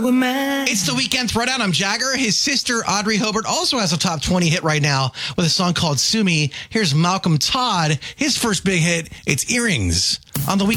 were mine. It's the Weekend Throwdown. I'm Jagger. His sister, Audrey Hobart, also has a top 20 hit right now with a song called Sue Me. Here's Malcolm Todd. His first big hit, it's Earrings on the Weekend.